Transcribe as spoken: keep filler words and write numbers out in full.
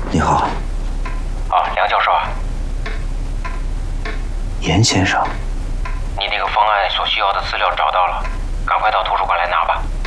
你好。 哦，梁教授啊。 严先生。 你那个方案所需要的资料找到了，赶快到图书馆来拿吧。